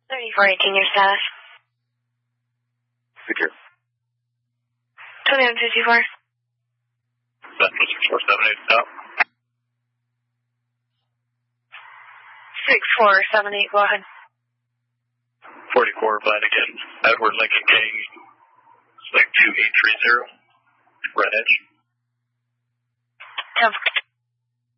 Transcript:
3418, your status. Secure. 2154. Central 6478 stop. 6478, go ahead. 44, flight again. Edward Lincoln King, select 2830, red edge. 10